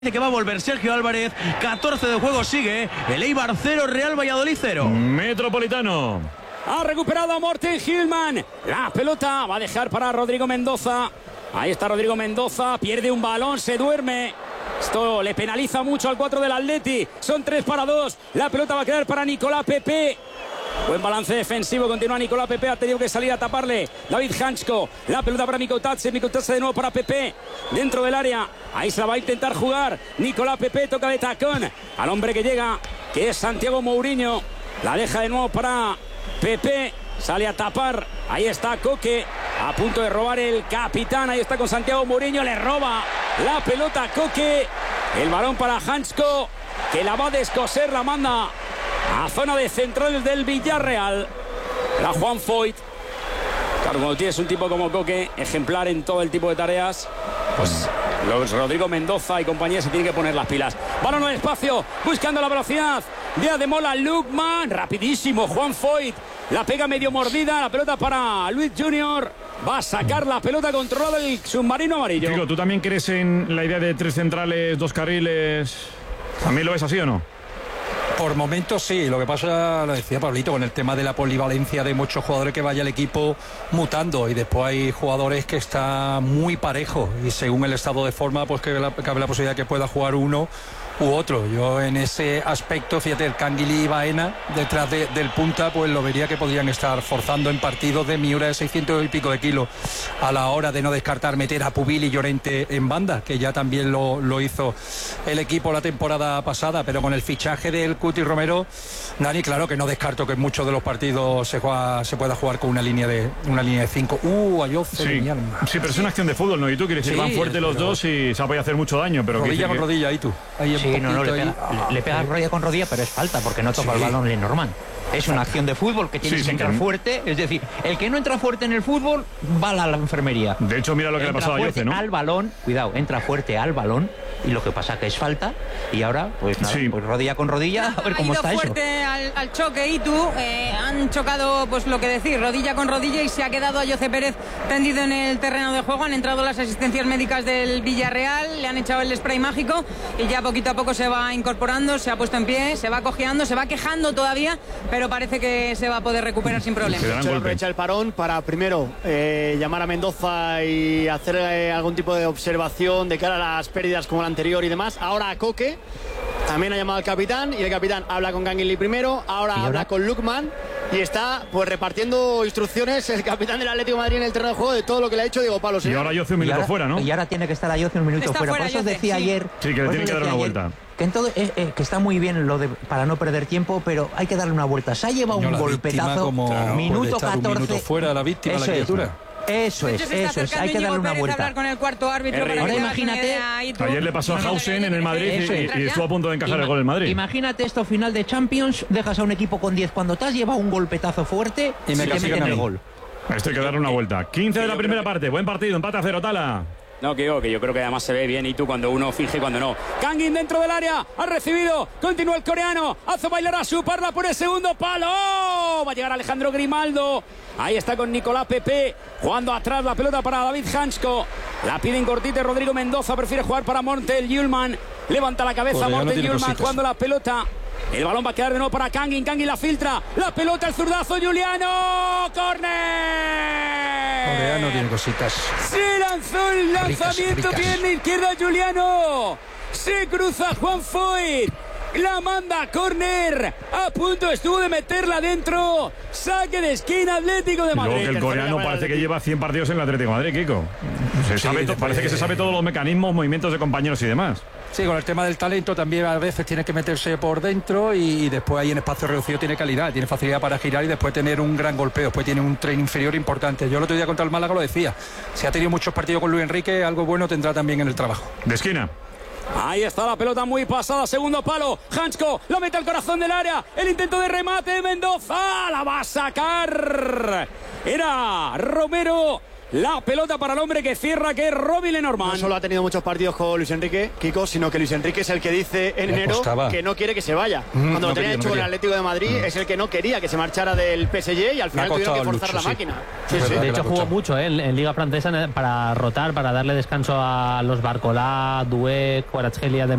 Que va a volver Sergio Álvarez. 14 de juego sigue. El Eibar 0, Real Valladolid 0. Metropolitano. Ha recuperado a Morten Hillman. La pelota va a dejar para Rodrigo Mendoza. Ahí está Rodrigo Mendoza. Pierde un balón, se duerme. Esto le penaliza mucho al 4 del Atleti. Son 3-2. La pelota va a quedar para Nicolás Pepe. Buen balance defensivo, continúa Nicolás Pepe, ha tenido que salir a taparle David Hansko. La pelota para Mikotadze de nuevo para Pepe, dentro del área, ahí se la va a intentar jugar Nicolás Pepe, toca de tacón al hombre que llega, que es Santiago Mourinho. La deja de nuevo para Pepe, sale a tapar, ahí está Coque, a punto de robar el capitán, ahí está con Santiago Mourinho, le roba la pelota a Coque, el balón para Hansko, que la va a descoser, la manda a zona de centrales del Villarreal. La Juan Foyt. Claro, cuando tienes un tipo como Coque, ejemplar en todo el tipo de tareas, pues Rodrigo Mendoza y compañía se tienen que poner las pilas. Balón al espacio, buscando la velocidad de Ademola Lookman. Rapidísimo, Juan Foyt. La pega medio mordida, la pelota para Luis Junior. Va a sacar la pelota controlada el submarino amarillo. Chico, ¿tú también crees en la idea de 3 centrales, 2 carriles? ¿También lo ves así o no? Por momentos sí, lo que pasa, lo decía Pablito, con el tema de la polivalencia de muchos jugadores, que vaya el equipo mutando, y después hay jugadores que están muy parejos y según el estado de forma pues cabe la posibilidad que pueda jugar uno u otro. Yo en ese aspecto, fíjate, el Canguilí y Baena detrás del punta, pues lo vería que podrían estar forzando en partidos de Miura de 600 y pico de kilos, a la hora de no descartar meter a Pubil y Llorente en banda, que ya también lo hizo el equipo la temporada pasada. Pero con el fichaje del Cuti Romero, Dani, claro que no descarto que en muchos de los partidos se pueda jugar con una línea de 5. Ayoce, sí, sí, pero es una acción de fútbol, ¿no? Y tú quieres decir, van fuerte los dos y se puede hacer mucho daño, pero rodilla con rodilla, ahí tú. Ahí sí, no, le pega rodilla con rodilla, pero es falta, porque no toca el balón Lenormand. Es una acción de fútbol que tiene que entrar fuerte. Es decir, el que no entra fuerte en el fútbol va a la enfermería. De hecho, mira lo que le ha pasado a Ayoce, ¿no? Al balón, cuidado, entra fuerte al balón, y lo que pasa que es falta, y ahora, pues nada, pues rodilla con rodilla, a ver cómo está eso. Ha ido fuerte al choque, y tú han chocado, pues lo que decir, rodilla con rodilla, y se ha quedado Ayoce Pérez tendido en el terreno de juego. Han entrado las asistencias médicas del Villarreal, le han echado el spray mágico, y ya poquito a poco se va incorporando, se ha puesto en pie, se va cojeando, se va quejando todavía, pero parece que se va a poder recuperar sin problemas. Se aprovecha el parón para primero llamar a Mendoza y hacer algún tipo de observación de cara a las pérdidas como la anterior y demás. Ahora a Coque, también ha llamado al capitán, y el capitán habla con Canguilí primero, ahora habla con Lookman, y está pues repartiendo instrucciones el capitán del Atlético de Madrid en el terreno de juego de todo lo que le ha hecho Diego Pablo. Y ahora Ayoce un minuto fuera, ¿no? Y ahora tiene que estar Ayoce un minuto fuera. Por eso decía ayer... Sí, que le tienen que dar una vuelta. Que está muy bien lo de para no perder tiempo, pero hay que darle una vuelta. Se ha llevado un golpetazo, minuto 14. Un minuto fuera la víctima, la criatura. Eso es, hay que darle una vuelta. Hablar con el cuarto árbitro para ahora imagínate, ayer le pasó a Hausen en el Madrid y estuvo a punto de encajar el gol en Madrid. Imagínate esto, final de Champions, dejas a un equipo con 10 cuando te has llevado un golpetazo fuerte y te meten el gol. Esto hay que darle una vuelta. 15 de la primera parte, buen partido, empate a 0, Tala. No, que yo creo que además se ve bien, y tú cuando uno finge, cuando no. Kangin dentro del área, ha recibido, continúa el coreano, hace bailar a su parla por el segundo palo. Va a llegar Alejandro Grimaldo. Ahí está con Nicolás Pepe, jugando atrás la pelota para David Hansko. La pide en cortite Rodrigo Mendoza, prefiere jugar para Morten Hjulman. Levanta la cabeza Morten Hjulman jugando la pelota. El balón va a quedar de nuevo para Kangin. Kangin la filtra. La pelota, el zurdazo, Juliano. ¡Córner! Coreano tiene cositas. Se lanzó el lanzamiento, pierna izquierda, Juliano. Se cruza Juan Foyt. La manda a córner. A punto estuvo de meterla dentro. Saque de esquina, Atlético de Madrid. Luego que el coreano parece que lleva 100 partidos en el Atlético de Madrid, Kiko. Parece que se sabe todos los mecanismos, movimientos de compañeros y demás. Sí, con el tema del talento también a veces tiene que meterse por dentro, y después ahí en espacio reducido tiene calidad, tiene facilidad para girar y después tener un gran golpeo, después tiene un tren inferior importante. Yo el otro día contra el Málaga lo decía, si ha tenido muchos partidos con Luis Enrique, algo bueno tendrá también en el trabajo. De esquina. Ahí está la pelota muy pasada, segundo palo, Hansko la mete al corazón del área, el intento de remate de Mendoza, la va a sacar, era Romero, La pelota para el hombre que cierra, que es Robbie Lenormand. No solo ha tenido muchos partidos con Luis Enrique, Kiko, sino que Luis Enrique es el que dice en enero que no quiere que se vaya. Cuando lo tenía hecho con el Atlético de Madrid, es el que no quería que se marchara del PSG y al final tuvieron que forzar la máquina. De hecho, jugó mucho en Liga Francesa para rotar, para darle descanso a los Barcolá, Doué, Kvaratskhelia,